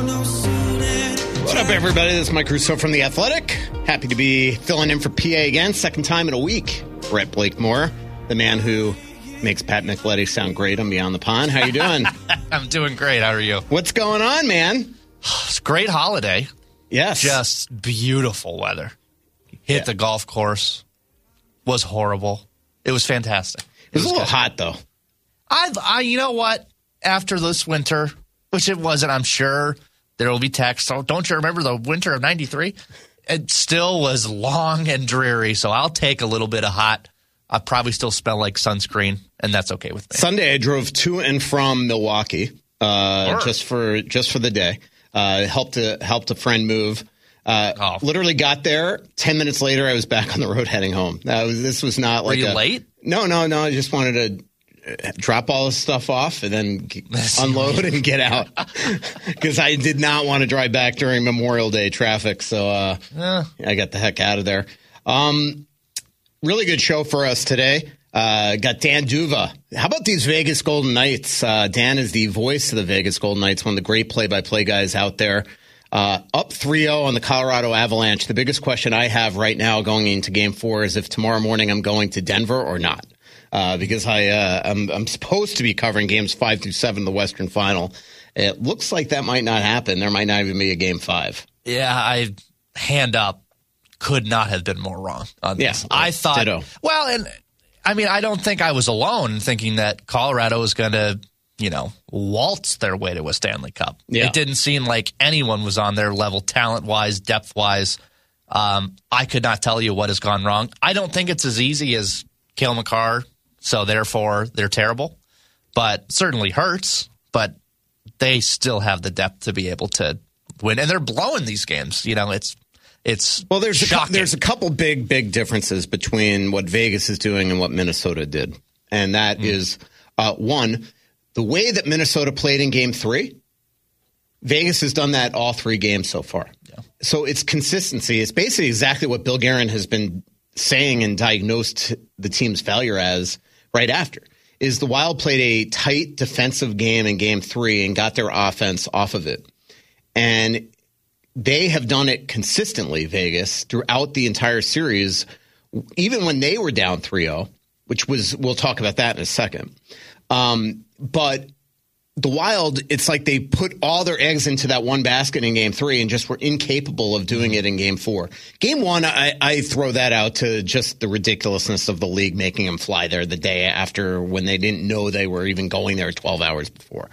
What up, everybody? This is Mike Russo from The Athletic. Happy to be filling in for PA again, second time in a week. Brett Blakemore, the man who makes Pat Micheletti sound great on Beyond the Pond. How you doing? I'm doing great. How are you? What's going on, man? It's a great holiday. Yes. Just beautiful weather. Hit the golf course. Was horrible. It was fantastic. It was a little hot, though. You know what? After this winter, which it wasn't, I'm sure there will be texts. So don't you remember the winter of 93? It still was long and dreary, so I'll take a little bit of hot. I probably still smell like sunscreen, and that's okay with me. Sunday, I drove to and from Milwaukee just for the day. Helped a friend move. Literally got there. 10 minutes later, I was back on the road heading home. This was not like Were you late? No. I just wanted to drop all this stuff off and then unload and get out because I did not want to drive back during Memorial Day traffic. So I got the heck out of there. Really good show for us today. Got Dan D'Uva. How about these Vegas Golden Knights? Dan is the voice of the Vegas Golden Knights, one of the great play-by-play guys out there. Up 3-0 on the Colorado Avalanche. The biggest question I have right now going into Game 4 is if tomorrow morning I'm going to Denver or not. Because I'm supposed to be covering games 5 through 7 of the Western Final. It looks like that might not happen. There might not even be a Game 5. Yeah, hand up, could not have been more wrong on this. I thought, ditto. Well, and I mean, I don't think I was alone thinking that Colorado was going to, waltz their way to a Stanley Cup. Yeah. It didn't seem like anyone was on their level, talent-wise, depth-wise. I could not tell you what has gone wrong. I don't think it's as easy as Cale Makar. So, therefore, they're terrible. But certainly hurts. But they still have the depth to be able to win. And they're blowing these games. It's well, there's shocking. There's a couple big differences between what Vegas is doing and what Minnesota did. And that is, one, the way that Minnesota played in Game 3, Vegas has done that all 3 games so far. Yeah. So it's consistency. It's basically exactly what Bill Guerin has been saying and diagnosed the team's failure as right after, is the Wild played a tight defensive game in Game 3 and got their offense off of it. And they have done it consistently, Vegas, throughout the entire series, even when they were down 3-0, which was, we'll talk about that in a second. But the Wild, it's like they put all their eggs into that one basket in Game 3 and just were incapable of doing it in Game 4. Game 1, I throw that out to just the ridiculousness of the league making them fly there the day after when they didn't know they were even going there 12 hours before.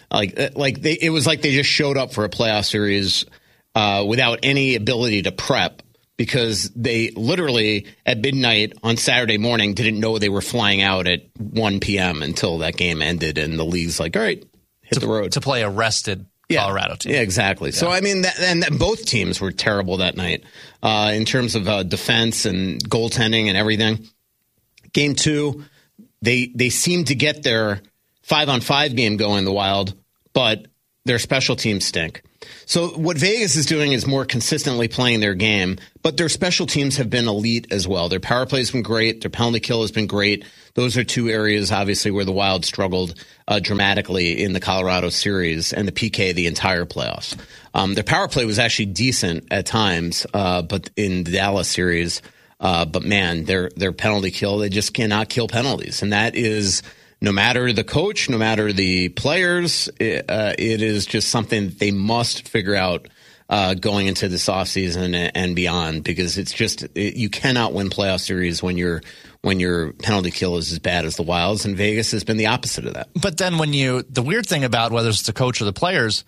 It was like they just showed up for a playoff series without any ability to prep because they literally at midnight on Saturday morning didn't know they were flying out at 1 p.m. until that game ended and the league's like, all right, hit the road. To play a rested Colorado team. Yeah, exactly. Yeah. So, I mean, both teams were terrible that night in terms of defense and goaltending and everything. Game 2, they seemed to get their 5-on-5 game going, the Wild, but their special teams stink. So what Vegas is doing is more consistently playing their game, but their special teams have been elite as well. Their power play has been great. Their penalty kill has been great. Those are 2 areas, obviously, where the Wild struggled dramatically in the Colorado series and the PK the entire playoffs. Their power play was actually decent at times, but in the Dallas series, but man, their penalty kill, they just cannot kill penalties. And that is, no matter the coach, no matter the players, it is just something that they must figure out going into this offseason and beyond, because it's just you cannot win playoff series when your penalty kill is as bad as the Wild's, and Vegas has been the opposite of that. But then the weird thing about whether it's the coach or the players,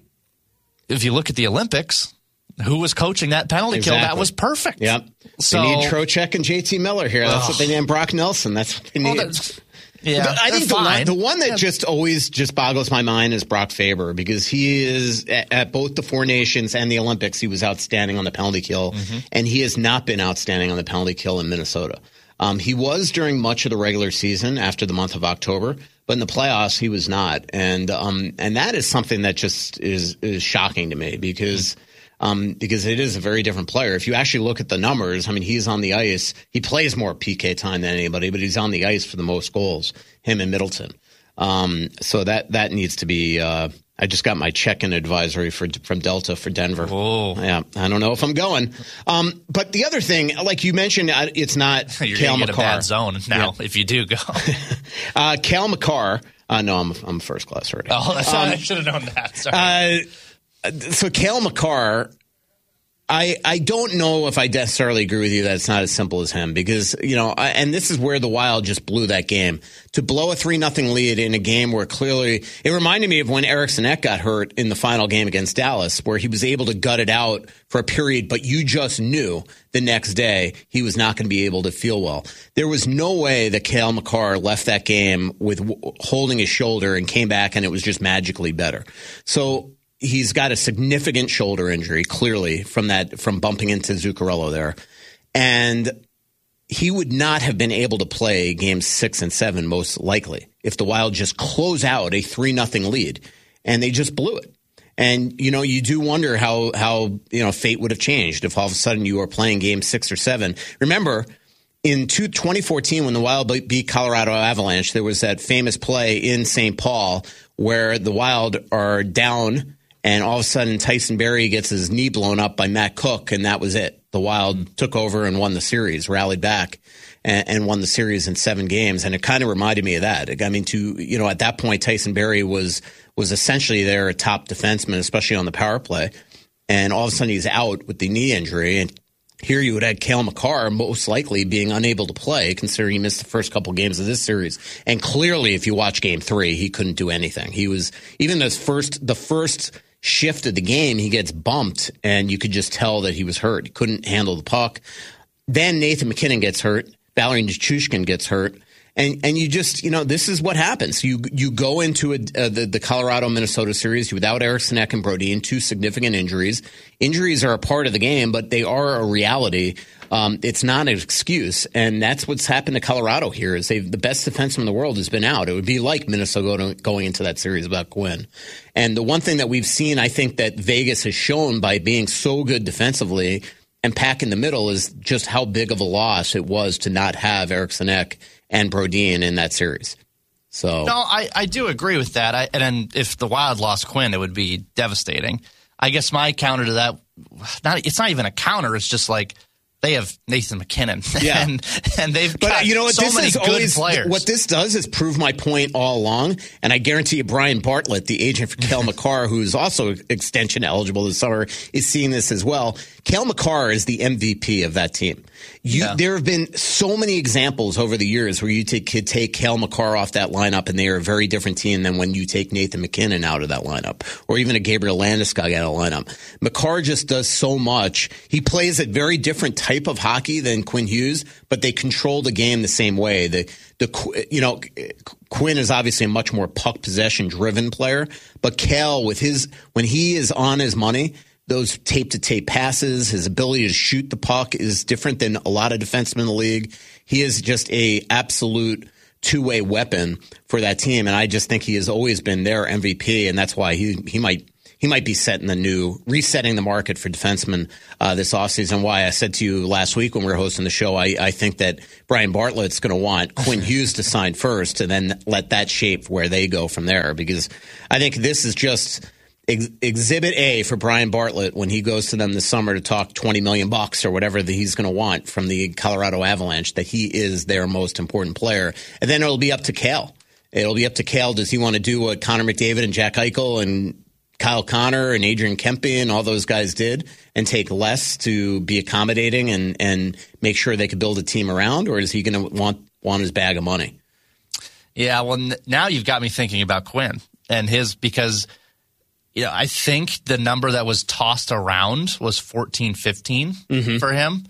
if you look at the Olympics, who was coaching that penalty kill? That was perfect. Yep. So, they need Trocheck and JT Miller here. That's what they need. Brock Nelson. That's what they need. Yeah, but I think the one that just always just boggles my mind is Brock Faber, because he is at both the Four Nations and the Olympics, he was outstanding on the penalty kill, and he has not been outstanding on the penalty kill in Minnesota. He was during much of the regular season after the month of October, but in the playoffs he was not, and that is something that just is shocking to me because it is a very different player. If you actually look at the numbers, I mean, he's on the ice. He plays more PK time than anybody, but he's on the ice for the most goals, him and Middleton. So that needs to be I just got my check-in advisory from Delta for Denver. Oh. Yeah, I don't know if I'm going. But the other thing, like you mentioned, it's not You're Cale going to get Makar. a bad zone now if you do go. Cale Makar. No, I'm first class already. Oh, that's I should have known that. Sorry. So Cale Makar, I don't know if I necessarily agree with you that it's not as simple as him because, and this is where the Wild just blew that game. To blow a 3-0 lead in a game where clearly it reminded me of when Eriksson Ek got hurt in the final game against Dallas, where he was able to gut it out for a period, but you just knew the next day he was not going to be able to feel well. There was no way that Cale Makar left that game with holding his shoulder and came back and it was just magically better. So he's got a significant shoulder injury, clearly, from bumping into Zuccarello there. And he would not have been able to play games 6 and 7, most likely, if the Wild just close out a 3-0 lead. And they just blew it. And, you do wonder how fate would have changed if all of a sudden you are playing game 6 or 7. Remember, in 2014, when the Wild beat Colorado Avalanche, there was that famous play in St. Paul where the Wild are down and all of a sudden, Tyson Barrie gets his knee blown up by Matt Cook, and that was it. The Wild took over and won the series, rallied back, and won the series in 7 games. And it kind of reminded me of that. I mean, at that point, Tyson Barrie was essentially their top defenseman, especially on the power play. And all of a sudden, he's out with the knee injury. And here you would have Cale Makar most likely being unable to play, considering he missed the first couple games of this series. And clearly, if you watch Game 3, he couldn't do anything. He was even the first shift of the game, he gets bumped, and you could just tell that he was hurt. He couldn't handle the puck. Then Nathan MacKinnon gets hurt. Valeri Nichushkin gets hurt. And you just, this is what happens. You go into the Colorado-Minnesota series without Eriksson Ek and Brodin, 2 significant injuries. Injuries are a part of the game, but they are a reality. It's not an excuse, and that's what's happened to Colorado here. Is the best defenseman in the world has been out. It would be like Minnesota going into that series without Quinn. And the one thing that we've seen, I think, that Vegas has shown by being so good defensively and packing the middle is just how big of a loss it was to not have Eriksson Ek and Brodin in that series. So no, I do agree with that. And if the Wild lost Quinn, it would be devastating. I guess my counter to that, it's not even a counter. It's just like they have Nathan MacKinnon, yeah. and they've got so many good players. What this does is prove my point all along, and I guarantee you Brian Bartlett, the agent for Cale Makar, who's also extension eligible this summer, is seeing this as well. Cale Makar is the MVP of that team. There have been so many examples over the years where you could take Cale Makar off that lineup, and they are a very different team than when you take Nathan MacKinnon out of that lineup, or even a Gabriel Landeskog out of the lineup. Makar just does so much. He plays a very different type of hockey than Quinn Hughes, but they control the game the same way. Quinn is obviously a much more puck possession driven player, but Cale, when he is on his money, those tape-to-tape passes, his ability to shoot the puck is different than a lot of defensemen in the league. He is just a absolute two-way weapon for that team, and I just think he has always been their MVP, and that's why he might be resetting the market for defensemen this offseason. Why I said to you last week when we were hosting the show, I think that Brian Bartlett's going to want Quinn Hughes to sign first and then let that shape where they go from there, because I think this is just Exhibit A for Brian Bartlett when he goes to them this summer to talk $20 million or whatever that he's going to want from the Colorado Avalanche, that he is their most important player. And then it'll be up to Cale. It'll be up to Cale. Does he want to do what Connor McDavid and Jack Eichel and Kyle Connor and Adrian Kempe and all those guys did and take less to be accommodating and make sure they could build a team around? Or is he going to want his bag of money? Yeah, well, now you've got me thinking about Quinn and because – I think the number that was tossed around was 14-15 for him.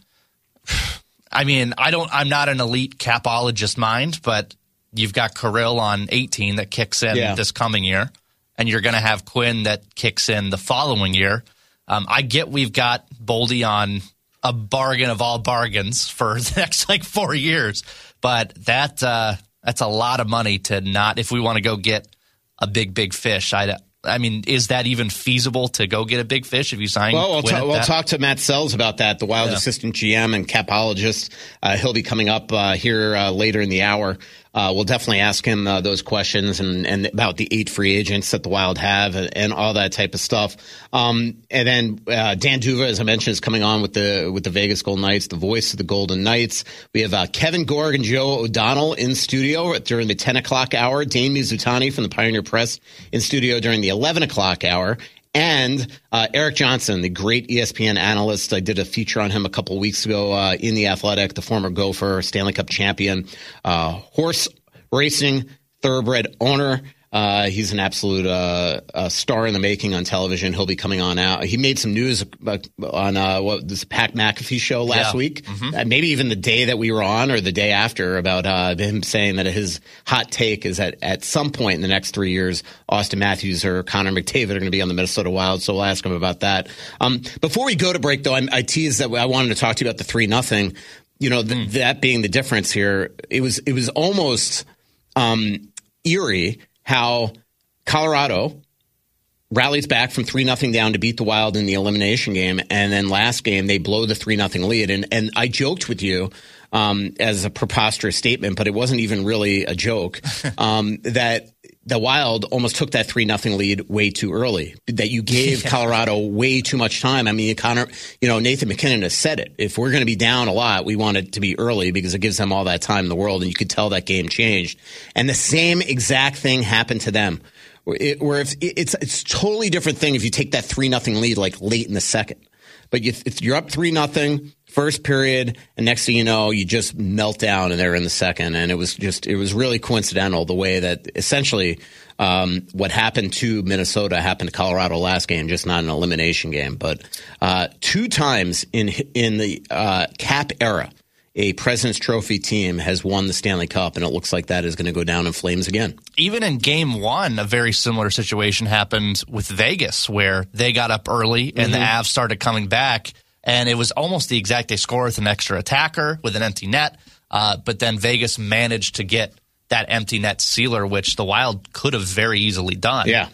I mean, I'm not an elite capologist mind, but you've got Kirill on 18 that kicks in this coming year, and you're going to have Quinn that kicks in the following year. I get we've got Boldy on a bargain of all bargains for the next 4 years, but that's a lot of money to not, if we want to go get a big fish. I mean, is that even feasible to go get a big fish if you sign? Well, we'll talk to Matt Sells about that, the Wild assistant GM and capologist. He'll be coming up here later in the hour. we'll definitely ask him those questions and about the 8 free agents that the Wild have and all that type of stuff. And then Dan D'Uva, as I mentioned, is coming on with the Vegas Golden Knights, the voice of the Golden Knights. We have Kevin Gorg and Joe O'Donnell in studio during the 10 o'clock hour. Dane Mizutani from the Pioneer Press in studio during the 11 o'clock hour. And Eric Johnson, the great ESPN analyst. I did a feature on him a couple of weeks ago in The Athletic, the former Gopher, Stanley Cup champion, horse racing, thoroughbred owner. He's an absolute star in the making on television. He'll be coming on out. He made some news on this Pat McAfee show last week, maybe even the day that we were on or the day after, about him saying that his hot take is that at some point in the next 3 years, Austin Matthews or Connor McDavid are going to be on the Minnesota Wild. So we'll ask him about that. Before we go to break, though, I teased that I wanted to talk to you about the 3-0. You know, that being the difference here, it was almost eerie how Colorado rallies back from 3-0 down to beat the Wild in the elimination game, and then last game they blow the 3-0 lead. And I joked with you as a preposterous statement, but it wasn't even really a joke, that the Wild almost took that 3-0 lead way too early, that you gave Colorado way too much time. I mean, Nathan MacKinnon has said it. If we're going to be down a lot, we want it to be early because it gives them all that time in the world, and you could tell that game changed. And the same exact thing happened to them, where if it's a totally different thing if you take that 3-0 lead like late in the second. But if you're up 3-0, first period, and next thing you know, you just melt down and they're in the second. And it was really coincidental the way that essentially what happened to Minnesota happened to Colorado last game, just not an elimination game. But 2 times in the Cap era, a President's Trophy team has won the Stanley Cup, and it looks like that is going to go down in flames again. Even in Game 1, a very similar situation happened with Vegas, where they got up early and the Avs started coming back, and it was almost the exact. They scored with an extra attacker with an empty net, but then Vegas managed to get that empty net sealer, which the Wild could have very easily done. Yeah.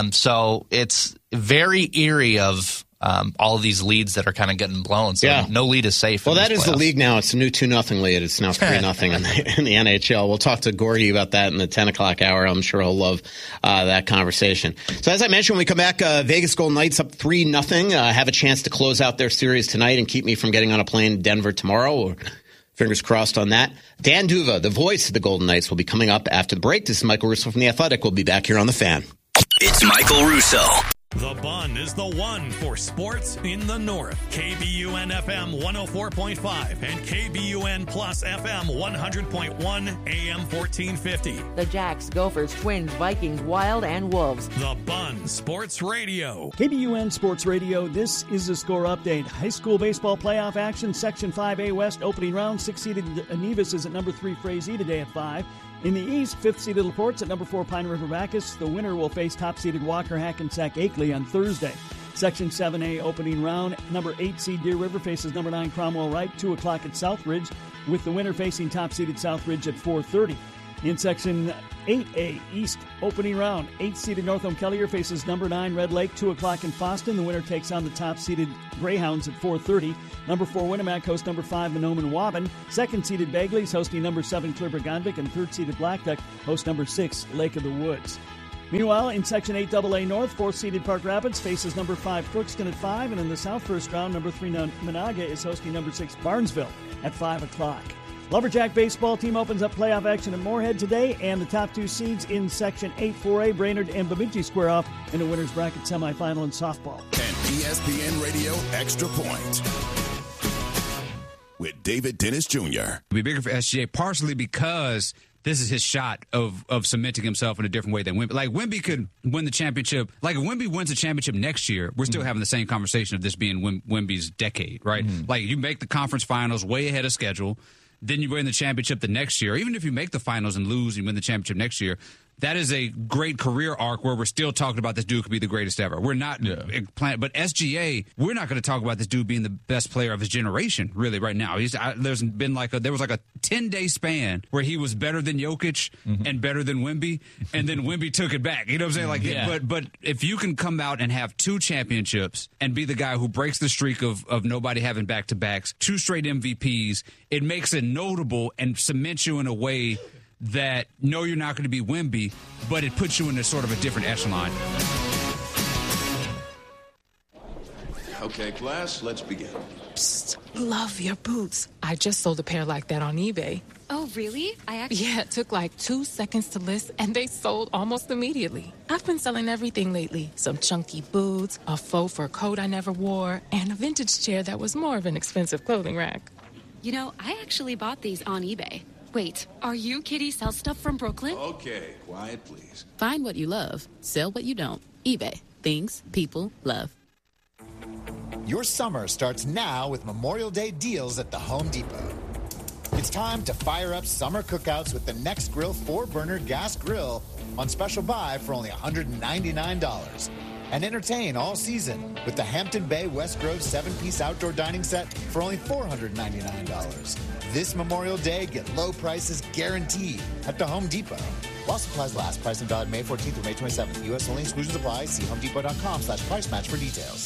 So it's very eerie of all of these leads that are kind of getting blown. So no lead is safe. Well, that is the league now. It's a new 2-0 lead. It's now 3-0 in the NHL. We'll talk to Gorgie about that in the 10 o'clock hour. I'm sure he'll love that conversation. So as I mentioned, when we come back, Vegas Golden Knights up 3-0. Have a chance to close out their series tonight and keep me from getting on a plane to Denver tomorrow. Or fingers crossed on that. Dan D'Uva, the voice of the Golden Knights, will be coming up after the break. This is Michael Russo from The Athletic. We'll be back here on The Fan. It's Michael Russo. The Bun is the one for sports in the North. KBUN FM 104.5 and KBUN Plus FM 100.1 AM 1450. The Jacks, Gophers, Twins, Vikings, Wild, and Wolves. The Bun Sports Radio. KBUN Sports Radio, this is the score update. High school baseball playoff action, Section 5A West, opening round. 6-seeded Nevis is at number 3 Frazee today at 5. In the East, 5th-seeded LaPorte's at number 4 Pine River Bacchus. The winner will face top-seeded Walker Hackensack Akeley on Thursday. Section 7A opening round, number 8 seed Deer River faces number 9 Cromwell Wright, 2 o'clock at Southridge, with the winner facing top-seeded Southridge at 4:30. In Section 8A East opening round, 8th-seeded Northam Kellier faces number 9 Red Lake, 2 o'clock in Fosston. The winner takes on the top-seeded Greyhounds at 4:30. Number 4 Winnemac hosts number 5 Mahnomen Waban. 2nd-seeded Bagley's hosting number 7 Clearburg-Gondvik, and 3rd-seeded Black Duck hosts number 6 Lake of the Woods. Meanwhile, in Section 8AA North, 4th-seeded Park Rapids faces number 5 Crookston at 5, and in the South first round, number 3 Monaga is hosting number 6 Barnesville at 5 o'clock. Lumberjack baseball team opens up playoff action at Moorhead today, and the top 2 seeds in Section 8-4A, Brainerd and Bemidji, square off in a winner's bracket semifinal in softball. And ESPN Radio Extra Point with David Dennis Jr. It'll be bigger for SGA, partially because this is his shot of cementing himself in a different way than Wemby. Like, Wemby could win the championship. Like, if Wemby wins the championship next year, we're still having the same conversation of this being Wemby's decade, right? Like, you make the conference finals way ahead of schedule, then you win the championship the next year. Even if you make the finals and lose and win the championship next year, that is a great career arc where we're still talking about this dude could be the greatest ever. We're not but SGA, we're not going to talk about this dude being the best player of his generation, really, right now. There was like a 10-day span where he was better than Jokic and better than Wemby, and then Wemby took it back. You know what I'm saying? But if you can come out and have 2 championships and be the guy who breaks the streak of nobody having back-to-backs, 2 straight MVPs, it makes it notable and cements you in a way that no, you're not going to be Wemby, but it puts you in a sort of a different echelon. Okay, class, let's begin. Psst, love your boots. I just sold a pair like that on eBay. Oh, really? Yeah, it took like 2 seconds to list, and they sold almost immediately. I've been selling everything lately. Some chunky boots, a faux fur coat I never wore, and a vintage chair that was more of an expensive clothing rack. You know, I actually bought these on eBay. Wait, are you Kitty Sell Stuff from Brooklyn? Okay, quiet, please. Find what you love. Sell what you don't. eBay. Things people love. Your summer starts now with Memorial Day deals at the Home Depot. It's time to fire up summer cookouts with the Next Grill 4-burner gas grill on special buy for only $199. And entertain all season with the Hampton Bay West Grove 7-piece outdoor dining set for only $499. This Memorial Day, get low prices guaranteed at the Home Depot. While supplies last, pricing valid May 14th through May 27th. U.S. only, exclusions apply. See homedepot.com/price match for details.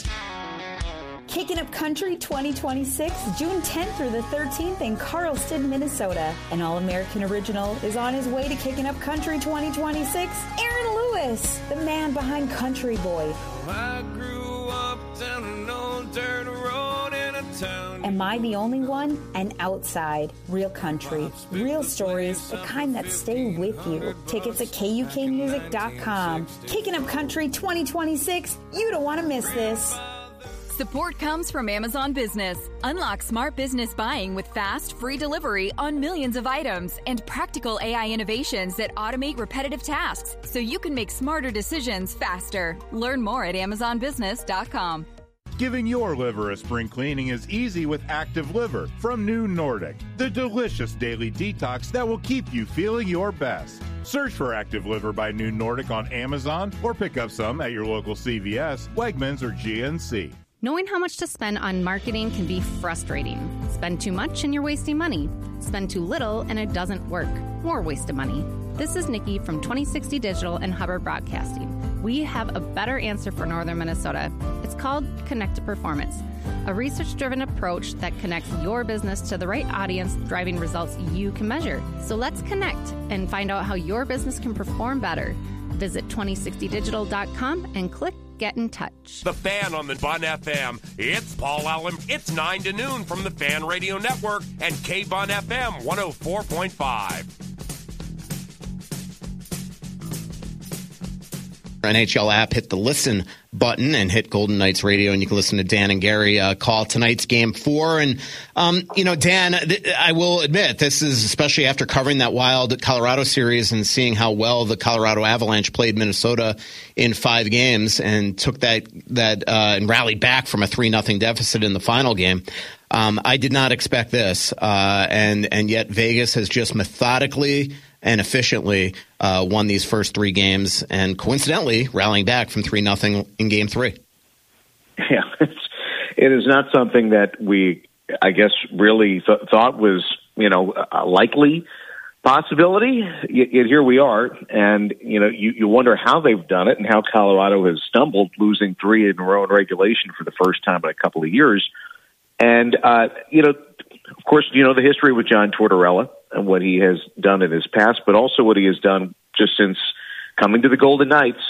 Kicking Up Country 2026, June 10th through the 13th in Carlston, Minnesota. An All-American original is on his way to Kicking Up Country 2026. Aaron Lewis, the man behind Country Boy. I grew up down an old dirt road in a town. Am I the Only One? And Outside. Real country. Real stories, the kind that stay with you. Tickets at KUKmusic.com. Kicking Up Country 2026. You don't want to miss this. Support comes from Amazon Business. Unlock smart business buying with fast, free delivery on millions of items and practical AI innovations that automate repetitive tasks so you can make smarter decisions faster. Learn more at AmazonBusiness.com. Giving your liver a spring cleaning is easy with Active Liver from New Nordic, the delicious daily detox that will keep you feeling your best. Search for Active Liver by New Nordic on Amazon or pick up some at your local CVS, Wegmans, or GNC. Knowing how much to spend on marketing can be frustrating. Spend too much and you're wasting money. Spend too little and it doesn't work. More waste of money. This is Nikki from 2060 Digital and Hubbard Broadcasting. We have a better answer for Northern Minnesota. It's called Connect to Performance, a research-driven approach that connects your business to the right audience, driving results you can measure. So let's connect and find out how your business can perform better. Visit 2060digital.com and click Get in Touch. The Fan on the Bun FM. It's Paul Allen. It's 9 to noon from the Fan Radio Network and K-Bun FM 104.5. NHL app, hit the listen button and hit Golden Knights Radio, and you can listen to Dan and Gary call tonight's Game 4. And, Dan, I will admit, this is especially after covering that Wild Colorado series and seeing how well the Colorado Avalanche played Minnesota in 5 games and took that and rallied back from a 3-0 deficit in the final game. I did not expect this, and yet Vegas has just methodically and efficiently won these first 3 games, and coincidentally rallying back from 3-0 in Game 3. Yeah, it is not something that we, I guess, really thought was, a likely possibility. Yet here we are, and you wonder how they've done it and how Colorado has stumbled, losing 3 in a row in regulation for the first time in a couple of years. And of course, the history with John Tortorella and what he has done in his past, but also what he has done just since coming to the Golden Knights